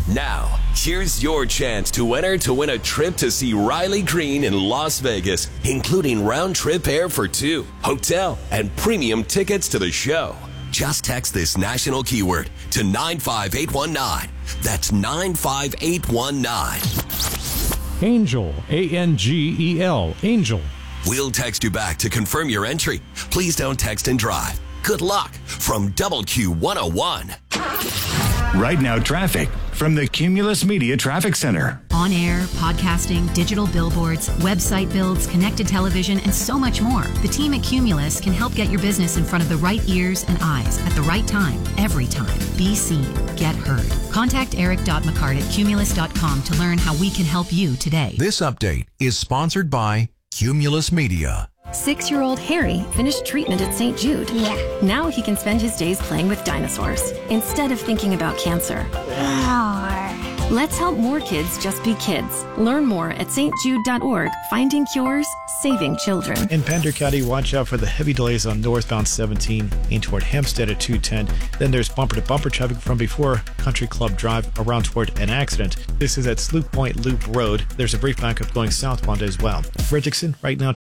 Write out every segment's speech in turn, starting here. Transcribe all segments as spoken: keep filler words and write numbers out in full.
Now, here's your chance to enter to win a trip to see Riley Green in Las Vegas, including round-trip air for two, hotel, and premium tickets to the show. Just text this national keyword to nine five eight one nine. That's nine five eight one nine. Angel, A N G E L, Angel. We'll text you back to confirm your entry. Please don't text and drive. Good luck from Double Q one oh one. Right now, traffic from the Cumulus Media Traffic Center. On air, podcasting, digital billboards, website builds, connected television, and so much more. The team at Cumulus can help get your business in front of the right ears and eyes at the right time, every time. Be seen. Get heard. Contact eric.mccart at cumulus dot com to learn how we can help you today. This update is sponsored by Cumulus Media. Six-year-old Harry finished treatment at Saint Jude. Yeah. Now he can spend his days playing with dinosaurs instead of thinking about cancer. Roar. Let's help more kids just be kids. Learn more at s t jude dot org. Finding cures, saving children. In Pender County, watch out for the heavy delays on northbound seventeen in toward Hempstead at two ten. Then there's bumper-to-bumper traffic from before Country Club Drive around toward an accident. This is at Sloop Point Loop Road. There's a brief backup going southbound as well. Fredrickson, right now.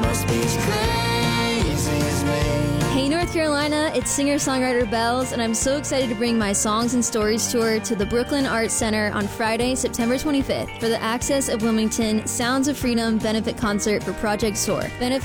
Hey North Carolina, it's singer-songwriter Bells, and I'm so excited to bring my Songs and Stories tour to the Brooklyn Arts Center on Friday, September twenty-fifth for the Access of Wilmington Sounds of Freedom benefit concert for Project SOAR. Benefit